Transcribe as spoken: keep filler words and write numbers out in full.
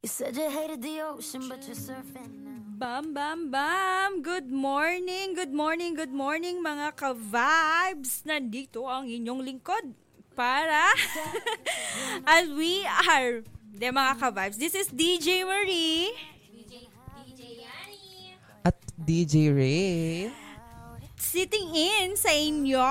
You said you hated the ocean, but you're surfing now. Bam, bam, bam! Good morning, good morning, good morning mga ka-vibes! Nandito ang inyong lingkod para as we are, de mga ka-vibes, this is D J Marie at D J Ray sitting in sa inyo